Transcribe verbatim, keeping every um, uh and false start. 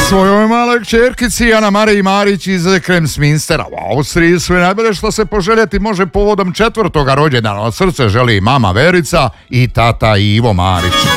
Svojoj maloj kćerkici Ana Mariji Marić iz Kremsminstera u Austriji sve najbolje što se poželjeti može povodom četvrtoga rođendana. Od srca želi mama Verica i tata Ivo Marić.